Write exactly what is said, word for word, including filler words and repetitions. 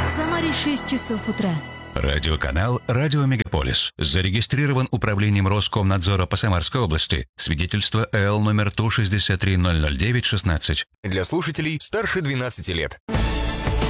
В Самаре шесть часов утра. Радиоканал «Радио Мегаполис». Зарегистрирован управлением Роскомнадзора по Самарской области. Свидетельство Л номер Ту шестьдесят три ноль ноль девять шестнадцать. Для слушателей старше двенадцати лет.